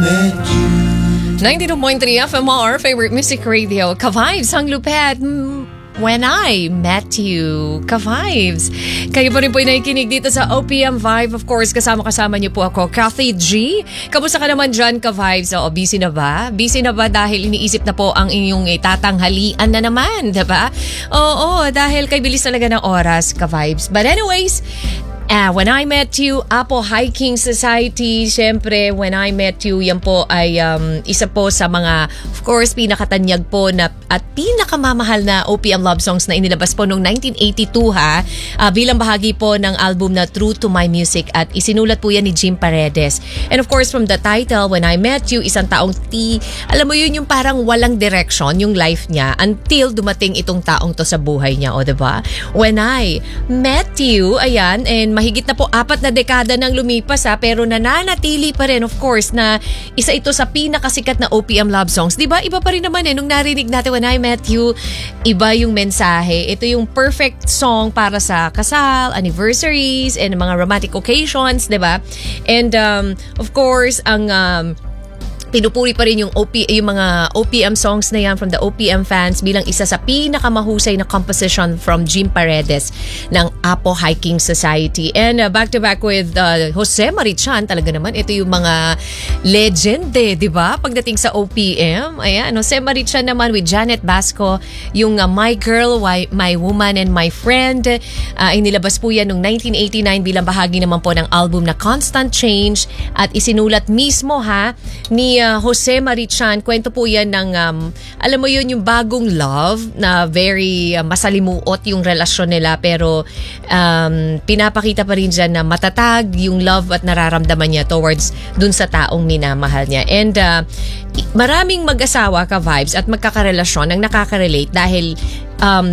met you. 92.3 FMR, favorite music radio. Ka-Vibes, ang lupet. When I Met You, Ka-Vibes. Kayo pa rin po nakikinig dito sa OPM Vibe. Of course, kasama niyo po ako, Kathy G. Kamusta ka naman dyan, Ka-Vibes? O, busy na ba? Busy na ba dahil iniisip na po ang inyong tatanghalian na naman, diba? Oo, dahil kay bilis talaga ng oras, Ka-Vibes. But anyways, When I Met You, Apo Hiking Society. Siyempre, When I Met You, yan po ay isa po sa mga, of course, pinakatanyag po na at pinakamamahal na OPM love songs na inilabas po noong 1982 bilang bahagi po ng album na True to My Music at isinulat po yan ni Jim Paredes. And of course, from the title, When I Met You, isang taong alam mo yun yung parang walang direction yung life niya until dumating itong taong to sa buhay niya, o diba? When I Met You, ayan, and mahigit na po 4 na dekada nang lumipas pero nananatili pa rin, of course, na isa ito sa pinakasikat na OPM love songs. Diba? Iba pa rin naman nung narinig natin When I Met You, iba yung mensahe. Ito yung perfect song para sa kasal, anniversaries, and mga romantic occasions, diba? And of course, ang pinupuri pa rin yung mga OPM songs na yan from the OPM fans bilang isa sa pinakamahusay na composition from Jim Paredes ng Apo Hiking Society. And back to back with Jose Marichan, talaga naman ito yung mga legend di ba? Pagdating sa OPM, ayan, Jose Marichan naman with Janet Basco, yung My Girl, My Woman and My Friend. Inilabas po yan noong 1989 bilang bahagi naman po ng album na Constant Change at isinulat mismo ni Jose Marichan. Kwento po yan ng, alam mo yun, yung bagong love na very masalimuot yung relasyon nila pero pinapakita pa rin dyan na matatag yung love at nararamdaman niya towards dun sa taong minamahal niya. And maraming mag-asawa, Ka-Vibes, at magkakarelasyon ang nakaka-relate dahil